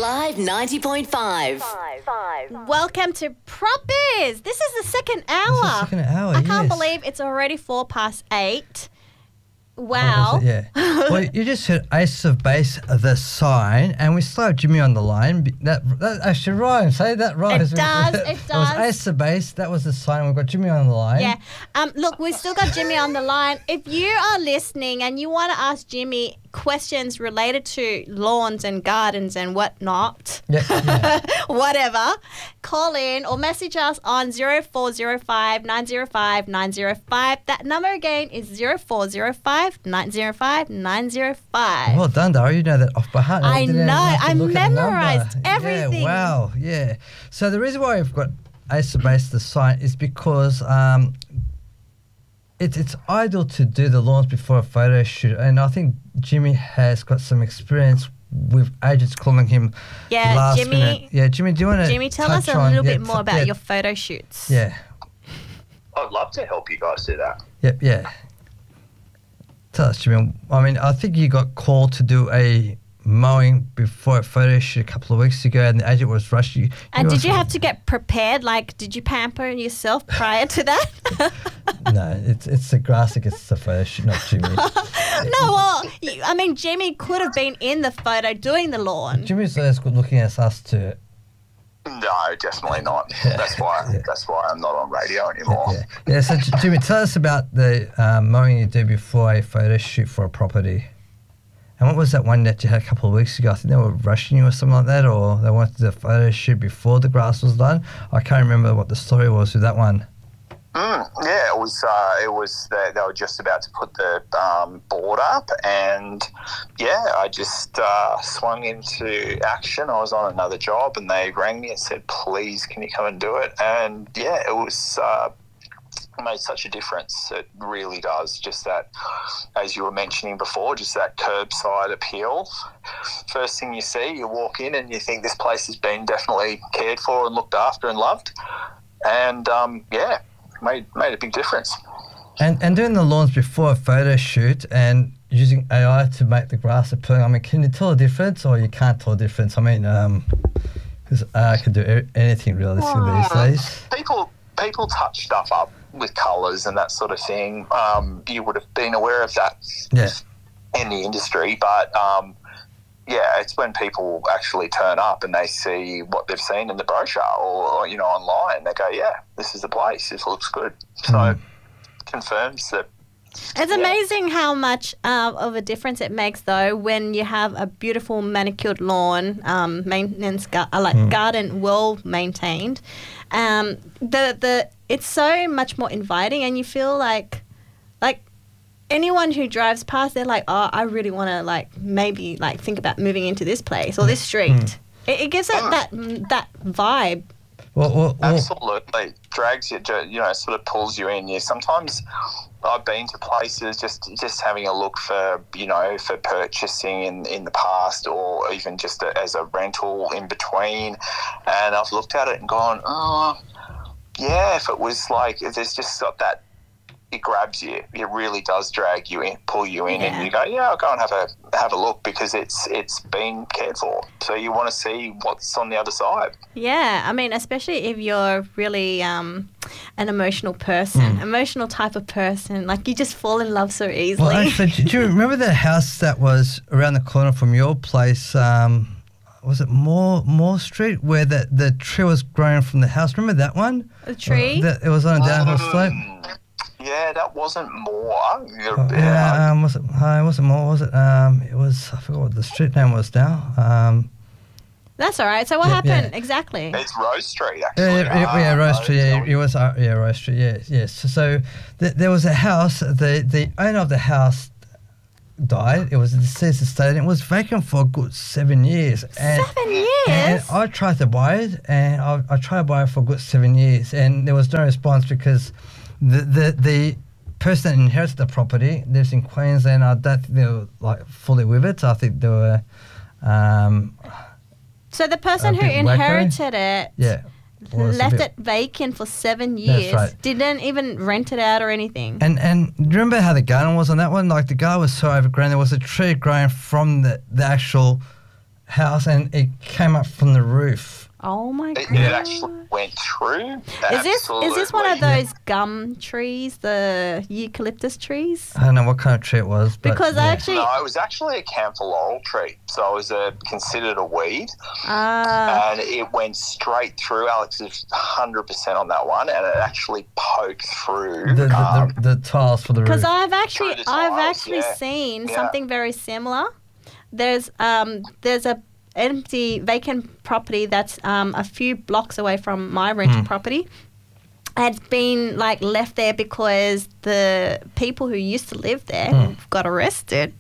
Live 90.5. Welcome to Propbiz. This is the second hour. I can't believe it's already 8:04. Wow. Yeah. Well, you just heard Ace of Base, the sign, and we still have Jimmy on the line. That actually rhymes. Say that rhymes. It does. It was Ace of Base. That was the sign. We've got Jimmy on the line. Yeah. Look, we've still got Jimmy on the line. If you are listening and you want to ask Jimmy questions related to lawns and gardens and whatnot, whatever, call in or message us on 0405 905 905. That number again is 0405 905 905. Well done, Dara. You know that off by heart. I know. I memorized everything. Yeah, wow. Yeah. So the reason why we've got Ace of Base, the sign, is because it's ideal to do the lawns before a photo shoot, and I think Jimmy has got some experience with agents calling him last minute. Yeah, Jimmy, do you want to tell us a little bit more about your photo shoots? Yeah. I'd love to help you guys do that. Yep, yeah. Tell us, Jimmy. I mean, I think you got called to do a mowing before a photo shoot a couple of weeks ago, and the agent was rushing you. And did you have to get prepared? Like, did you pamper yourself prior to that? No, it's the grass that gets the photo shoot, not Jimmy. No, well, I mean, Jimmy could have been in the photo doing the lawn. Jimmy's always good looking at us too. No, definitely not. That's why I'm not on radio anymore. Yeah. So Jimmy, tell us about the mowing you do before a photo shoot for a property. And what was that one that you had a couple of weeks ago? I think they were rushing you or something like that, or they wanted the photo shoot before the grass was done. I can't remember what the story was with that one. Yeah, it was that they were just about to put the board up, and I just swung into action. I was on another job, and they rang me and said, "Please, can you come and do it?" And it was. Made such a difference. It really does. Just that, as you were mentioning before, just that curbside appeal. First thing you see, you walk in and you think this place has been definitely cared for and looked after and loved. And made a big difference. And doing the lawns before a photo shoot and using AI to make the grass appealing. I mean, can you tell a difference, or you can't tell a difference? I mean, because AI can do anything realistically these days. People touch stuff up with colours and that sort of thing. You would have been aware of that in the industry, but it's when people actually turn up and they see what they've seen in the brochure or online. They go, this is the place. This looks good. So confirms that. It's amazing how much of a difference it makes, though, when you have a beautiful manicured lawn, garden well maintained. It's so much more inviting, and you feel like anyone who drives past, they're like, oh, I really want to maybe think about moving into this place or this street. It gives it that vibe. Well, absolutely drags you, sort of pulls you in. Sometimes I've been to places just having a look for for purchasing in the past, or even just as a rental in between, and I've looked at it and gone, if it was there's just got that. It grabs you. It really does drag you in, pull you in, and you go, I'll go and have a look, because it's been cared for. So you want to see what's on the other side. Yeah, I mean, especially if you're really an emotional person, emotional type of person, you just fall in love so easily. Well, actually, do you remember the house that was around the corner from your place? Was it Moore Street, where the tree was growing from the house? Remember that one? The tree? It was on a downhill slope. Yeah, that wasn't Moore. Was it? It wasn't Moore, was it? It was. I forgot what the street name was now. That's all right. So what happened exactly? It's Rose Street, actually. Rose Street. It was. Rose Street. Yes. So there was a house. The owner of the house died. It was a deceased estate, and it was vacant for a good 7 years. 7 years? And I tried to buy it, and I tried to buy it for a good 7 years, and there was no response because the person that inherited the property lives in Queensland. I don't think they were fully with it. I think they were. So the person who inherited it left it vacant for 7 years. That's right. Didn't even rent it out or anything. And remember how the garden was on that one? The garden was so overgrown. There was a tree growing from the actual house and it came up from the roof. Oh my It god! actually went through. Is this one of Absolutely. those gum trees, the eucalyptus trees? I don't know what kind of tree it was. But Because I actually No, it was actually a camphor laurel tree, so it was considered a weed, ah and it went straight through. Alex is 100% on that one, and it actually poked through. The tiles for the roof. because I've Through actually the I've tiles, actually yeah. seen Yeah. something very similar. There's a empty vacant property that's a few blocks away from my rental property. It's been like left there because the people who used to live there got arrested.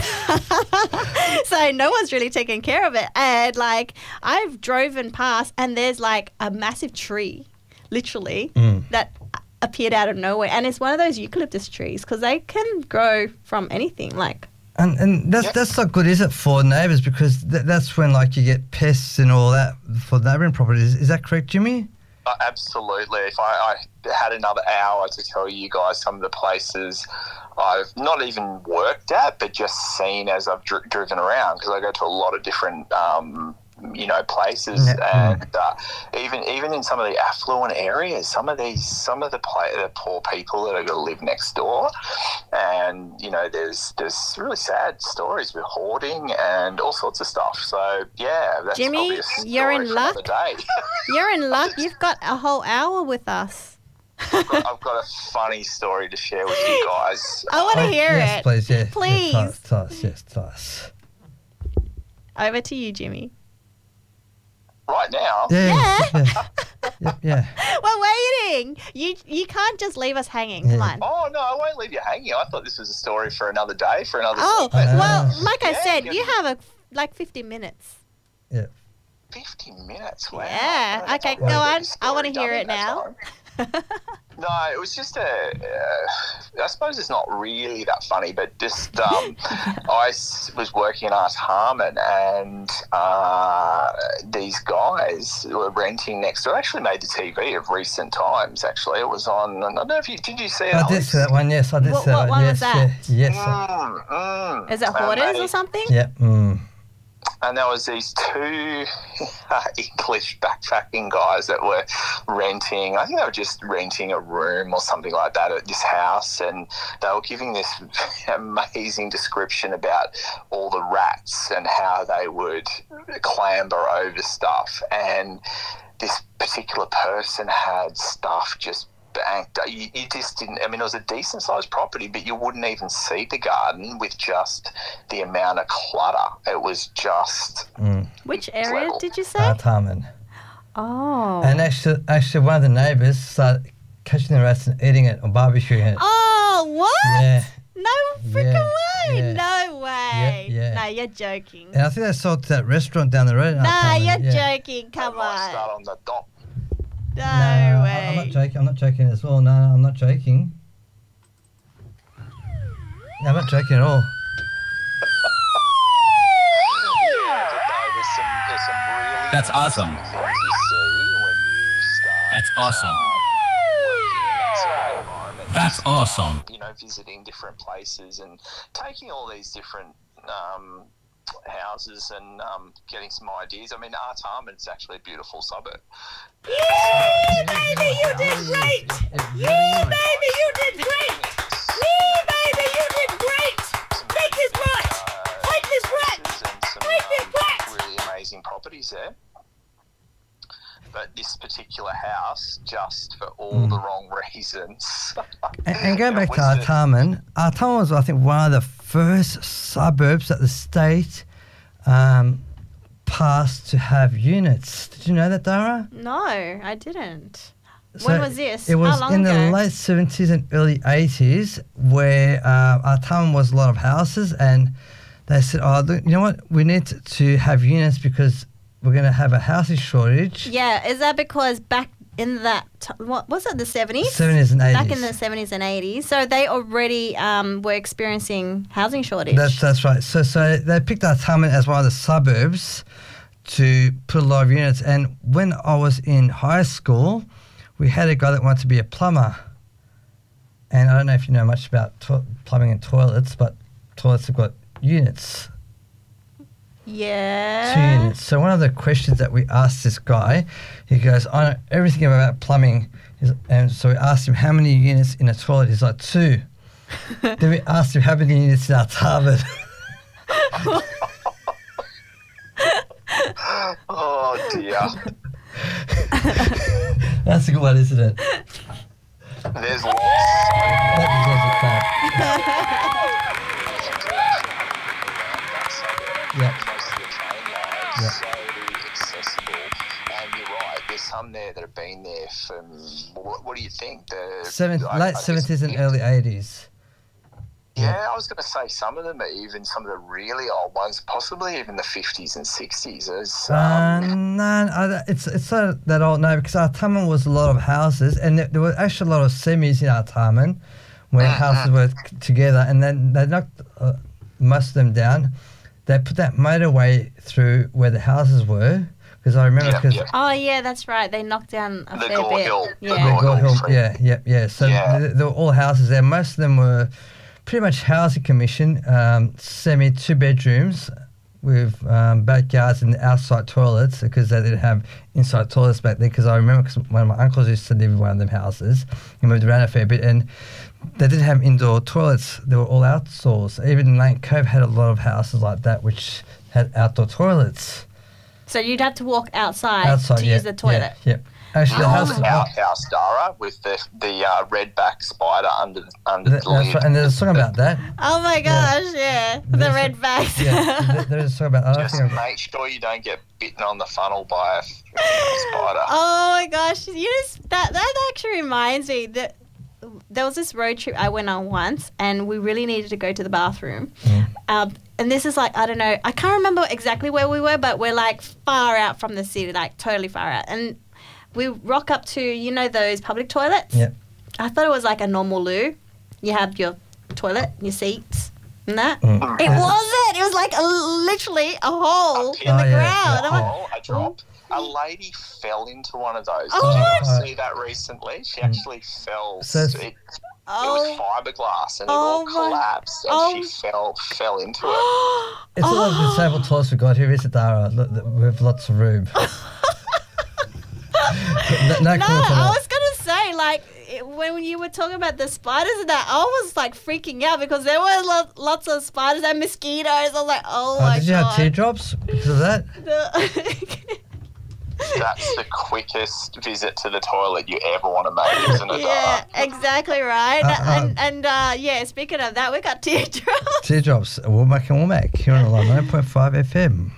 So no one's really taken care of it. And like I've driven past and there's like a massive tree, literally, that appeared out of nowhere. And it's one of those eucalyptus trees because they can grow from anything. Like And that's not good, is it, for neighbours? Because that's when like you get pests and all that for neighbouring properties. Is that correct, Jimmy? Absolutely. If I had another hour to tell you guys some of the places I've not even worked at, but just seen as I've driven around, because I go to a lot of different places, and even in some of the affluent areas, some of the poor people that are going to live next door, and there's really sad stories with hoarding and all sorts of stuff. So yeah, that's Jimmy, probably a story you're in for luck. another day. you're in luck. You've got a whole hour with us. I've got a funny story to share with you guys. I want to hear yes, it. please, yeah. Please. Yeah, tell us, yes, tell us. Over to you, Jimmy. Right now, Yeah. We're waiting. You can't just leave us hanging. Come on. oh no, I won't leave you hanging. I thought this was a story for another day, for another Oh, segment. well, like I Yeah, said, yeah. you have 50 minutes. Yeah. 50 minutes, wow. Yeah, I okay, don't go know on. this I wanna story hear done it in that now. time. No, it was just I suppose it's not really that funny, but just I was working in Art Harmon, and these guys were renting next door. I actually made the TV of recent times, actually. It was on, I don't know if did you see it? I did Alex? see that one, yes. I did What- see that what one. one Yes, was that? Yes. Is it hoarders or something? Yeah. And there was these two English backpacking guys that were renting, I think they were just renting a room or something like that at this house, and they were giving this amazing description about all the rats and how they would clamber over stuff. And this particular person had stuff just banked. You just didn't, I mean, it was a decent sized property, but you wouldn't even see the garden with just the amount of clutter. It was just Which area level. did you say? Art Harmon. Oh. And actually, one of the neighbours started catching the rats and eating it or barbecuing it. Oh, what? Yeah. No freaking Yeah, way. yeah. No way. Yeah. No, you're joking. And I think they sold to that restaurant down the road. in Art Nah, Harmon, you're yeah. joking. Come I might start on. on the dot. No, No, way. I'm not joking. I'm not joking as well. No, I'm not joking. No, I'm not joking at all. There's some really That's awesome. things you see when you start. That's awesome. Working in that sort of environment. That's awesome. Visiting different places and taking all these different houses and getting some ideas. I mean, Art Harmon's actually a beautiful suburb. Yay, baby, you did great. Yay, baby, you did great. Yay, baby, you did great. Take this rat. Take this rat. Take this rat. Really amazing properties there. But this particular house, just for all the wrong reasons. And going back It to was Art Harmon, Art Harmon was, I think, one of the first suburbs that the state passed to have units. Did you know that, Dara? No, I didn't. So When was this? It was How long in ago? the late 70s and early 80s, where Art Harmon was a lot of houses, and they said, oh, look, you know what, we need to have units because we're going to have a housing shortage. Yeah, is that because back in that, what was it, the 70s? 70s and 80s. Back in the 70s and 80s. So they already were experiencing housing shortage. That's right. So they picked Art Harmon as one of the suburbs to put a lot of units. And when I was in high school, we had a guy that wanted to be a plumber. And I don't know if you know much about plumbing and toilets, but toilets have got units. Yeah. 2 units. So one of the questions that we asked this guy, he goes, I know everything about plumbing. And so we asked him how many units in a toilet. He's like, 2. Then we asked him how many units in our target. Oh dear. That's a good one, isn't it? There's lots. That deserves a clap. Yeah. Most of the train lines, Yeah. so accessible. And you're right, there's some there that have been there from, what do you think? Late 70s and early 80s. Yeah, I was going to say some of them are even some of the really old ones, possibly even the 50s and 60s. No, it's not that old, no, because Artarmon was a lot of houses, and there were actually a lot of semis in Artarmon where houses were together, and then they knocked most of them down. They put that motorway through where the houses were, because I remember Oh yeah, that's right. They knocked down a fair Gore bit. Hill. Yeah. Gore Hill, yeah. So there were all houses there. Most of them were pretty much housing commission, semi 2 bedrooms with backyards and outside toilets, because they didn't have inside toilets back then. Because I remember, because one of my uncles used to live in one of them houses. He moved around a fair bit, and they didn't have indoor toilets. They were all outdoors. Even Lane Cove had a lot of houses like that which had outdoor toilets. So you'd have to walk outside to use the toilet. Yeah. Actually, the house. Outhouse Dara with the redback spider under the lid. Right, and there's a song about that. Oh my gosh, yeah. The red bags. Yeah, there's a song about that. Just make sure you don't get bitten on the funnel by a spider. Oh my gosh, that actually reminds me that there was this road trip I went on once, and we really needed to go to the bathroom. And this is like, I don't know, I can't remember exactly where we were, but we're like far out from the city, like totally far out. And we rock up to, you know, those public toilets? Yep. I thought it was like a normal loo. You have your toilet, your seats, and that. Mm. It wasn't. It was like literally a hole in the ground. I'm like, A drop. A lady fell into one of those. Oh, Did you see that recently? She actually fell. So it was fiberglass, and it all collapsed, and she fell into it. It's a lot of disabled toilets we've got here, is it, Dara? With lots of room. No, I was going to say, like, when you were talking about the spiders and that, I was, like, freaking out because there were lots of spiders and mosquitoes. I was like, oh, my God. Did you have teardrops because of that? That's the quickest visit to the toilet you ever want to make, isn't it? Yeah, exactly right. Yeah, speaking of that, we got teardrops. Teardrops, Womack and Womack here on 9.5 FM.